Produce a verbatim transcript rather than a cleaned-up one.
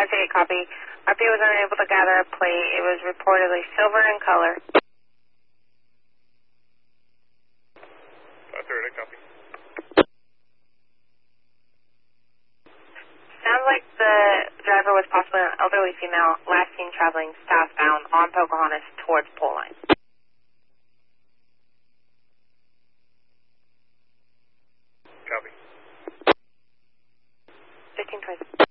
five eight, copy. R P was unable to gather a plate. It was reportedly silver in color. five thirty, copy. Sounds like the driver was possibly an elderly female, last seen traveling southbound on Pocahontas towards pole line. Copy. fifteen twenty.